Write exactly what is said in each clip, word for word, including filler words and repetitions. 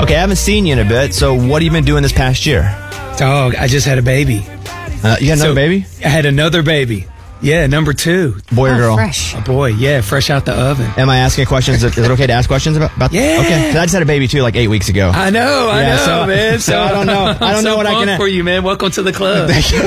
Okay, I haven't seen you in a bit, so what have you been doing this past year? Dog, I just had a baby. Uh, you got another So, baby? I had another baby. Yeah, number two. Boy or Oh, girl? fresh. A boy, yeah, fresh out the oven. Am I asking questions? Is it okay to ask questions about? about Yeah. Okay, 'cause I just had a baby too, like eight weeks ago. I know, I Yeah, know, so- man. so I don't know. I don't I'm know so what I can pumped a- for you, man. Welcome to the club.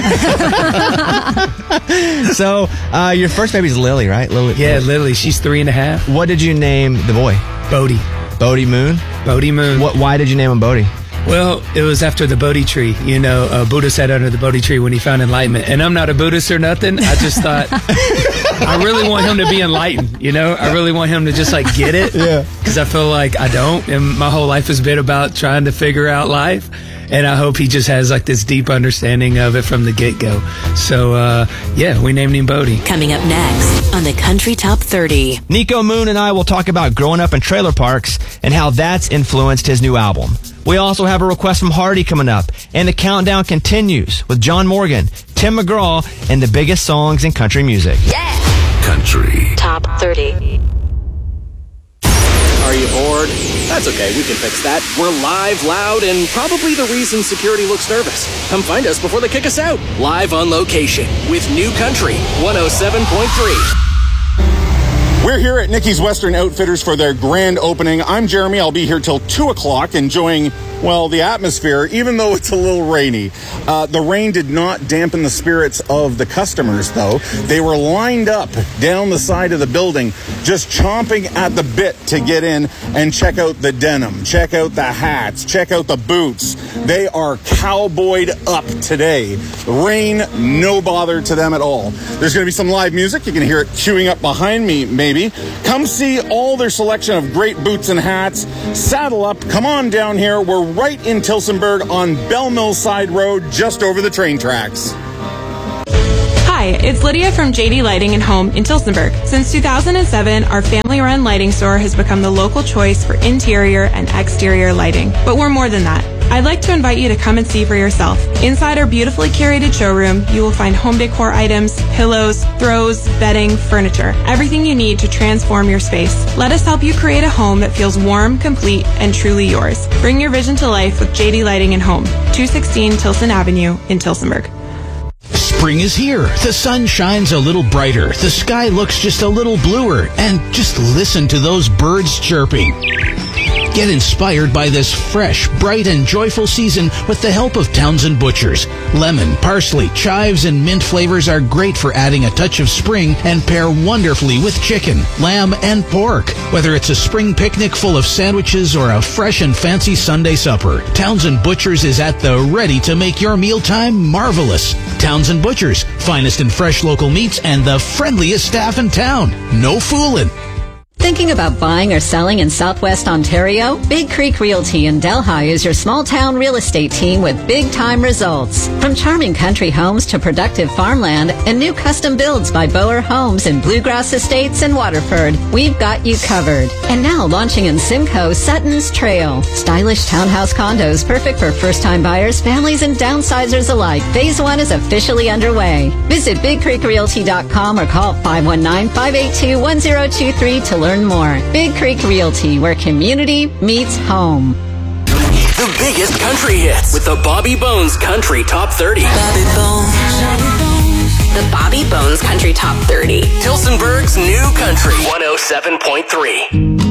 So, uh, your first baby's Lily, right? Lily. Yeah, Lily, she's three and a half. What did you name the boy? Bodhi. Bodhi Moon. Bodhi Moon. What? Why did you name him Bodhi? Well, it was after the Bodhi tree. You know, uh, Buddha sat under the Bodhi tree when he found enlightenment. And I'm not a Buddhist or nothing. I just thought, I really want him to be enlightened. You know, I really want him to just like get it. Yeah. Because I feel like I don't. And my whole life has been about trying to figure out life. And I hope he just has like this deep understanding of it from the get-go. So, uh, yeah, we named him Bodhi. Coming up next on the Country Top thirty. Nico Moon and I will talk about growing up in trailer parks and how that's influenced his new album. We also have a request from Hardy coming up, and the countdown continues with John Morgan, Tim McGraw, and the biggest songs in country music. Yeah. Country Top thirty. Are you bored? That's okay, we can fix that. We're live, loud, and probably the reason security looks nervous. Come find us before they kick us out. Live on location with New Country one oh seven point three. We're here at Nicky's Western Outfitters for their grand opening. I'm Jeremy. I'll be here till two o'clock enjoying, well, the atmosphere, even though it's a little rainy. Uh, the rain did not dampen the spirits of the customers, though. They were lined up down the side of the building, just chomping at the bit to get in and check out the denim, check out the hats, check out the boots. They are cowboyed up today. Rain, no bother to them at all. There's going to be some live music. You can hear it queuing up behind me, maybe. Come see all their selection of great boots and hats. Saddle up. Come on down here. We're right in Tillsonburg on Bell Mill Side Road, just over the train tracks. Hi, it's Lydia from J D Lighting and Home in Tillsonburg. Since two thousand seven, our family-run lighting store has become the local choice for interior and exterior lighting. But we're more than that. I'd like to invite you to come and see for yourself. Inside our beautifully curated showroom, you will find home decor items, pillows, throws, bedding, furniture, everything you need to transform your space. Let us help you create a home that feels warm, complete, and truly yours. Bring your vision to life with J D Lighting and Home, two sixteen Tilson Avenue in Tillsonburg. Spring is here. The sun shines a little brighter. The sky looks just a little bluer. And just listen to those birds chirping. Get inspired by this fresh, bright, and joyful season with the help of Townsend Butchers. Lemon, parsley, chives, and mint flavors are great for adding a touch of spring and pair wonderfully with chicken, lamb, and pork. Whether it's a spring picnic full of sandwiches or a fresh and fancy Sunday supper, Townsend Butchers is at the ready to make your mealtime marvelous. Townsend Butchers, finest in fresh local meats and the friendliest staff in town. No fooling. Thinking about buying or selling in Southwest Ontario? Big Creek Realty in Delhi is your small-town real estate team with big-time results. From charming country homes to productive farmland and new custom builds by Boer Homes in Bluegrass Estates and Waterford, we've got you covered. And now launching in Simcoe, Sutton's Trail. Stylish townhouse condos perfect for first-time buyers, families, and downsizers alike. Phase one is officially underway. Visit big creek realty dot com or call five one nine, five eight two, one zero two three to learn more. Big Creek Realty, where community meets home. The biggest country hits with the Bobby Bones Country Top thirty. Bobby Bones. The Bobby Bones Country Top thirty. Tillsonburg's New Country one oh seven point three.